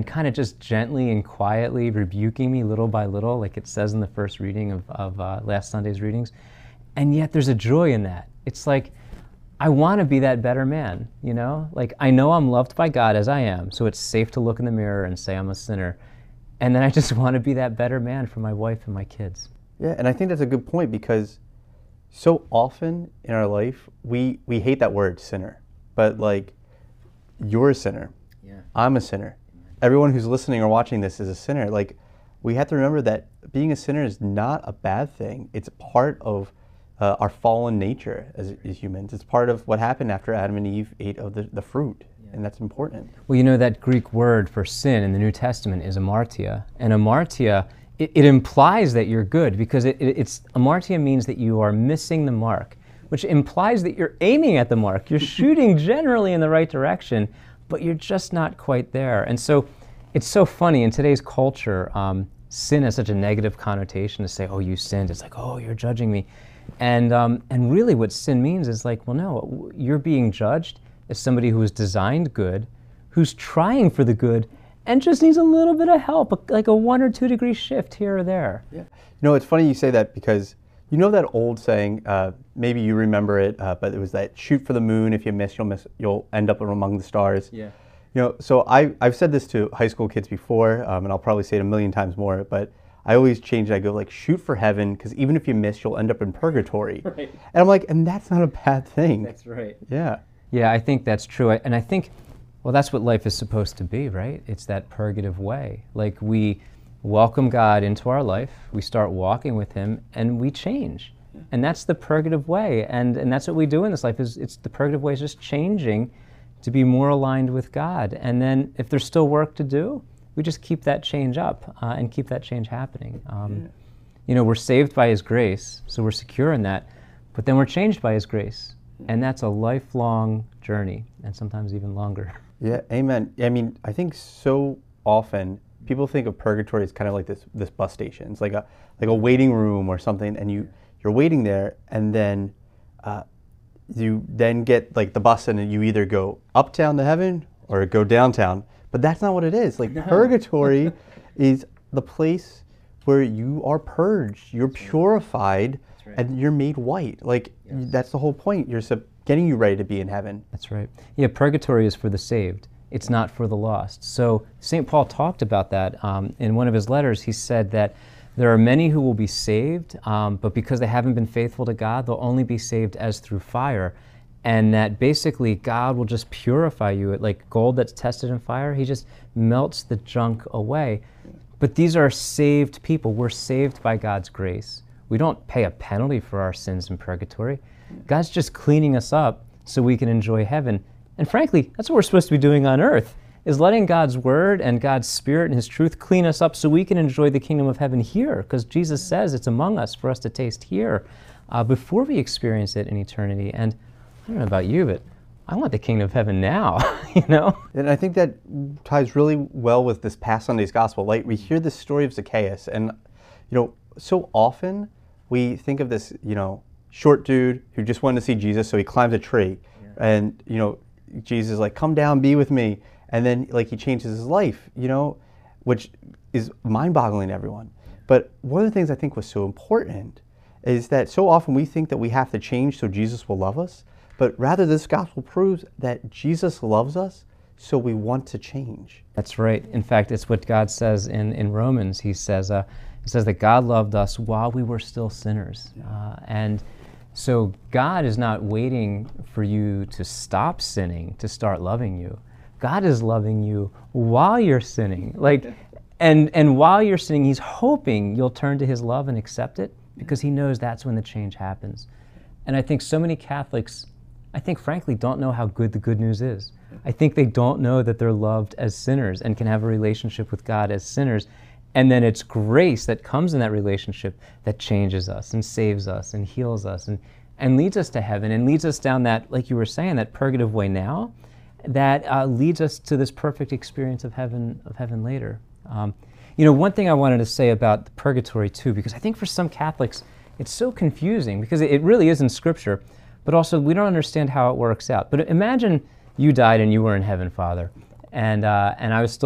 kind of just gently and quietly rebuking me little by little, like it says in the first reading of last Sunday's readings. And yet there's a joy in that. It's like, I want to be that better man, you know? Like, I know I'm loved by God as I am, so it's safe to look in the mirror and say I'm a sinner. And then I just want to be that better man for my wife and my kids. Yeah, and I think that's a good point, because so often in our life, we hate that word, sinner. But like, you're a sinner. Yeah. I'm a sinner. Everyone who's listening or watching this is a sinner. Like, we have to remember that being a sinner is not a bad thing. It's part of our fallen nature as humans. It's part of what happened after Adam and Eve ate of the fruit, and that's important. Well, you know, that Greek word for sin in the New Testament is amartia, and amartia, it implies that you're good, because amartia means that you are missing the mark, which implies that you're aiming at the mark. You're shooting generally in the right direction, but you're just not quite there. And so it's so funny in today's culture, sin has such a negative connotation to say, oh, you sinned. It's like, oh, you're judging me. And really what sin means is like, well, no, you're being judged as somebody who is designed good, who's trying for the good, and just needs a little bit of help, like a 1 or 2 degree shift here or there. Yeah. You know, it's funny you say that, because you know that old saying, maybe you remember it, but it was that shoot for the moon. If you miss, you'll end up among the stars. Yeah. You know, so I've said this to high school kids before, and I'll probably say it a million times more, but I always change it. I go like, shoot for heaven, because even if you miss, you'll end up in purgatory. Right. And I'm like, and that's not a bad thing. That's right. Yeah. Yeah, I think that's true. And I think, well, that's what life is supposed to be, right? It's that purgative way. Like, we welcome God into our life, we start walking with Him, and we change. Yeah. And that's the purgative way. And that's what we do in this life, it's the purgative way is just changing to be more aligned with God. And then if there's still work to do, we just keep that change up and keep that change happening. You know, we're saved by His grace, so we're secure in that, but then we're changed by His grace. And that's a lifelong journey, and sometimes even longer. Yeah, amen. I mean, I think so often people think of purgatory as kind of like this bus station. It's like a waiting room or something, and you're waiting there, and then you then get like the bus, and you either go uptown to heaven or go downtown. But that's not what it is. Like, no. Purgatory is the place where you are purged, you're purified, and you're made white. Like, that's the whole point. You're getting you ready to be in heaven. That's right. Yeah, purgatory is for the saved. It's not for the lost. So St. Paul talked about that in one of his letters. He said that there are many who will be saved, but because they haven't been faithful to God, they'll only be saved as through fire. And that basically God will just purify you like gold that's tested in fire. He just melts the junk away. But these are saved people. We're saved by God's grace. We don't pay a penalty for our sins in purgatory. God's just cleaning us up so we can enjoy heaven. And frankly, that's what we're supposed to be doing on earth, is letting God's word and God's spirit and His truth clean us up so we can enjoy the kingdom of heaven here, because Jesus says it's among us for us to taste here before we experience it in eternity. And I don't know about you, but I want the kingdom of heaven now, you know? And I think that ties really well with this past Sunday's gospel. Like, we hear this story of Zacchaeus, and, you know, so often we think of this, you know, short dude who just wanted to see Jesus, so he climbs a tree. Yeah. And, you know, Jesus is like, come down, be with me. And then, like, he changes his life, you know, which is mind-boggling to everyone. But one of the things I think was so important is that so often we think that we have to change so Jesus will love us. But rather, this gospel proves that Jesus loves us, so we want to change. That's right. In fact, it's what God says in Romans. He says that God loved us while we were still sinners. And so God is not waiting for you to stop sinning to start loving you. God is loving you while you're sinning. Like, and while you're sinning, He's hoping you'll turn to His love and accept it, because He knows that's when the change happens. And I think so many Catholics, I think, frankly, don't know how good the good news is. I think they don't know that they're loved as sinners and can have a relationship with God as sinners. And then it's grace that comes in that relationship that changes us and saves us and heals us and leads us to heaven and leads us down that, like you were saying, that purgative way now that leads us to this perfect experience of heaven later. You know, one thing I wanted to say about the purgatory too, because I think for some Catholics it's so confusing, because it really is in Scripture, but also we don't understand how it works out. But imagine you died and you were in heaven, Father, and I was still